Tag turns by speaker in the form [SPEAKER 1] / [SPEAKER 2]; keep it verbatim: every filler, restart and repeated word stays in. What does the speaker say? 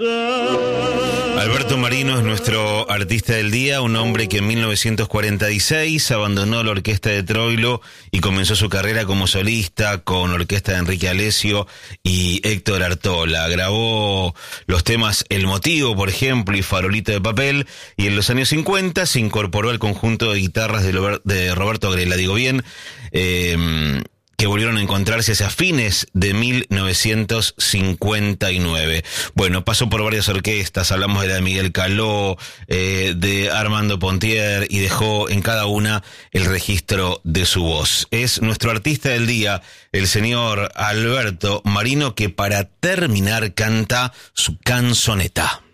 [SPEAKER 1] Alberto Marino es nuestro artista del día, un hombre que en mil novecientos cuarenta y seis abandonó la orquesta de Troilo y comenzó su carrera como solista con orquesta de Enrique Alessio y Héctor Artola. Grabó los temas El Motivo, por ejemplo, y Farolito de Papel, y en los años cincuenta se incorporó al conjunto de guitarras de, Lober- de Roberto Grela, digo bien, eh... que volvieron a encontrarse hacia fines de mil novecientos cincuenta y nueve. Bueno, pasó por varias orquestas, hablamos de la de Miguel Caló, eh, de Armando Pontier, y dejó en cada una el registro de su voz. Es nuestro artista del día, el señor Alberto Marino, que para terminar canta su canzoneta.